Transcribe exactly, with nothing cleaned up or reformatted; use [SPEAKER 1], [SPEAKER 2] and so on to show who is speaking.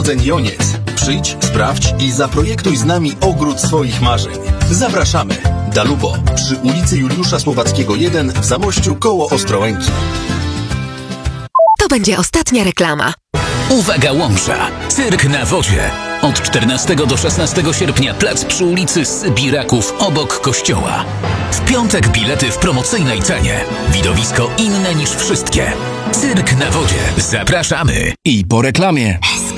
[SPEAKER 1] Joniec. Przyjdź, sprawdź i zaprojektuj z nami ogród swoich marzeń. Zapraszamy. Dalubo przy ulicy Juliusza Słowackiego jeden w Zamościu koło Ostrołęki.
[SPEAKER 2] To będzie ostatnia reklama.
[SPEAKER 3] Uwaga Łomża! Cyrk na wodzie. Od czternastego do szesnastego sierpnia plac przy ulicy Sybiraków obok kościoła. W piątek bilety w promocyjnej cenie. Widowisko inne niż wszystkie. Cyrk na wodzie. Zapraszamy.
[SPEAKER 4] I po reklamie.